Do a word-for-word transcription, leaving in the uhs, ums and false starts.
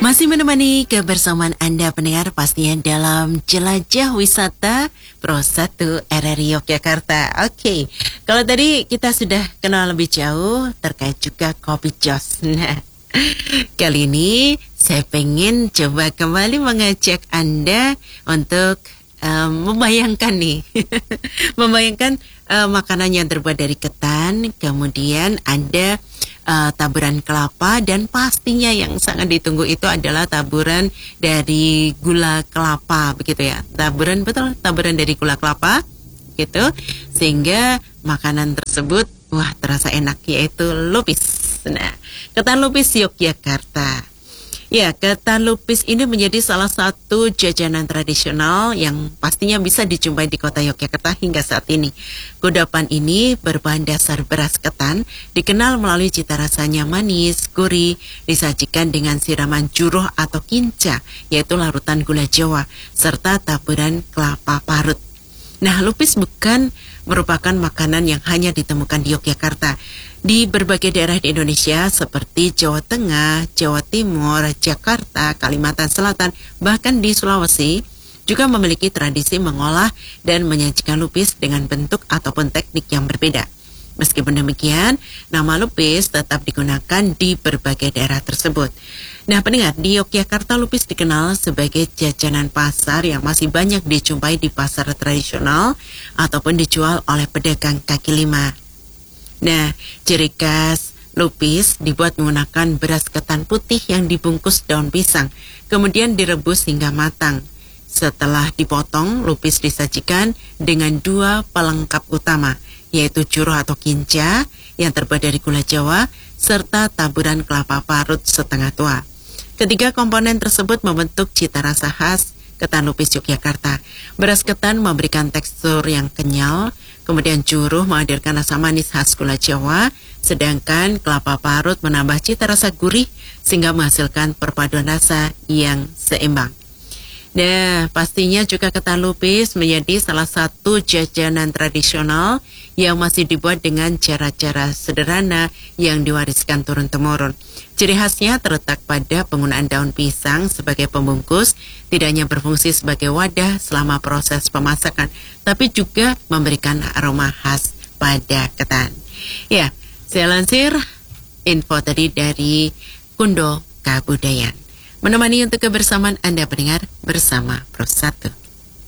Masih menemani kebersamaan Anda pendengar pastinya dalam jelajah wisata Pro satu R R I Yogyakarta. Oke, kalau tadi kita sudah kenal lebih jauh terkait juga Kopi Jos. Nah, kali ini saya pengen coba kembali mengajak Anda untuk um, membayangkan nih, membayangkan uh, makanan yang terbuat dari ketan, kemudian ada Uh, taburan kelapa, dan pastinya yang sangat ditunggu itu adalah taburan dari gula kelapa, begitu ya. Taburan, betul, taburan dari gula kelapa gitu, sehingga makanan tersebut wah terasa enak, yaitu lupis. Nah, ketan lupis Yogyakarta. Ya, ketan lupis ini menjadi salah satu jajanan tradisional yang pastinya bisa dijumpai di kota Yogyakarta hingga saat ini. Kudapan ini berbahan dasar beras ketan, dikenal melalui cita rasanya manis, gurih, disajikan dengan siraman juruh atau kinca, yaitu larutan gula Jawa, serta taburan kelapa parut. Nah, lupis bukan merupakan makanan yang hanya ditemukan di Yogyakarta. Di berbagai daerah di Indonesia seperti Jawa Tengah, Jawa Timur, Jakarta, Kalimantan Selatan, bahkan di Sulawesi juga memiliki tradisi mengolah dan menyajikan lupis dengan bentuk ataupun teknik yang berbeda. Meskipun demikian, nama lupis tetap digunakan di berbagai daerah tersebut. Nah, pendengar, di Yogyakarta lupis dikenal sebagai jajanan pasar yang masih banyak dijumpai di pasar tradisional ataupun dijual oleh pedagang kaki lima. Nah, ciri khas lupis dibuat menggunakan beras ketan putih yang dibungkus daun pisang, kemudian direbus hingga matang. Setelah dipotong, lupis disajikan dengan dua pelengkap utama, yaitu juruh atau kinca yang terbuat dari gula Jawa, serta taburan kelapa parut setengah tua. Ketiga komponen tersebut membentuk cita rasa khas ketan lupis Yogyakarta. Beras ketan memberikan tekstur yang kenyal, kemudian juruh menghadirkan rasa manis khas gula Jawa, sedangkan kelapa parut menambah cita rasa gurih sehingga menghasilkan perpaduan rasa yang seimbang. Nah, pastinya juga ketan lupis menjadi salah satu jajanan tradisional yang masih dibuat dengan cara-cara sederhana yang diwariskan turun-temurun. Ciri khasnya terletak pada penggunaan daun pisang sebagai pembungkus, tidak hanya berfungsi sebagai wadah selama proses pemasakan, tapi juga memberikan aroma khas pada ketan. Ya, saya lansir info tadi dari Kundo Kabudayan. Menemani untuk kebersamaan Anda pendengar bersama Pro satu.